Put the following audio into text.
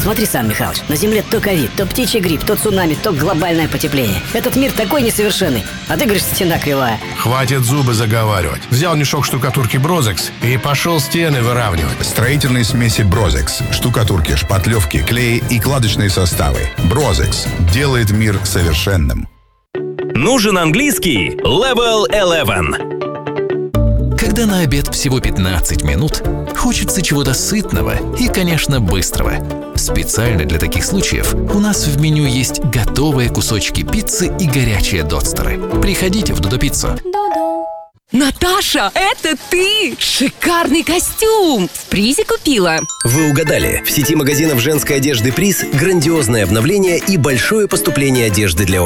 Посмотри сам, Михалыч, на Земле то ковид, то птичий грипп, то цунами, то глобальное потепление. Этот мир такой несовершенный, а ты говоришь, стена кривая. Хватит зубы заговаривать. Взял мешок штукатурки Брозекс и пошел стены выравнивать. Строительные смеси Брозекс, штукатурки, шпатлевки, клей и кладочные составы. Брозекс делает мир совершенным. Нужен английский? Level 11. Когда на обед всего 15 минут, хочется чего-то сытного и, конечно, быстрого. Специально для таких случаев у нас в меню есть готовые кусочки пиццы и горячие додстеры. Приходите в Додо Пиццу. Наташа, это ты! Шикарный костюм! В Призе купила. Вы угадали. В сети магазинов женской одежды «Приз» грандиозное обновление и большое поступление одежды для